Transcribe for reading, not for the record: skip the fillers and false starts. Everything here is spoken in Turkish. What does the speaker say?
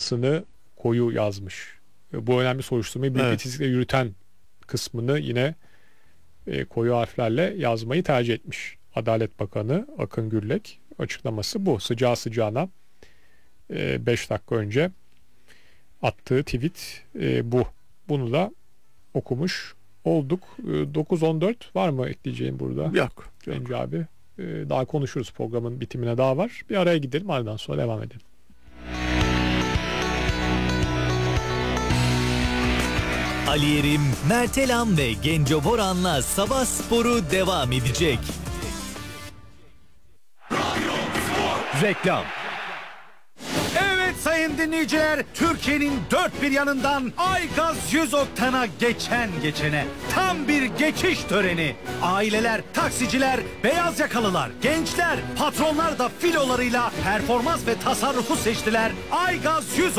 açıklamasını koyu yazmış. Bu önemli soruşturmayı büyük bir titizlikle yürüten kısmını yine koyu harflerle yazmayı tercih etmiş. Adalet Bakanı Akın Gürlek, açıklaması bu. Sıcağı sıcağına 5 dakika önce attığı tweet bu. Bunu da okumuş olduk. 9-14 var mı ekleyeceğim burada? Yok. Cenci abi. Daha konuşuruz, programın bitimine daha var. Bir araya gidelim, ardından sonra devam edelim. Ali Yerim, Mert Elam ve Genco Boran'la Sabah Sporu devam edecek. Reklam. Evet sayın dinleyiciler, Türkiye'nin dört bir yanından Aygaz 100 Oktan'a geçene tam bir geçiş töreni. Aileler, taksiciler, beyaz yakalılar, gençler, patronlar da filolarıyla performans ve tasarrufu seçtiler. Aygaz 100